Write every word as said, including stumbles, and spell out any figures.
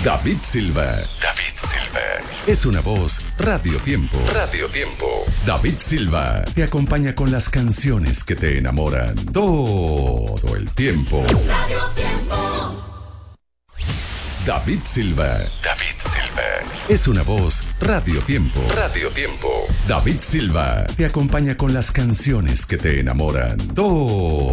David Silva. David Silva. Es una voz Radio Tiempo. Radio Tiempo. David Silva te acompaña con las canciones que te enamoran todo el tiempo. Radio Tiempo. David Silva. David Silva. Es una voz Radio Tiempo. Radio Tiempo. David Silva te acompaña con las canciones que te enamoran todo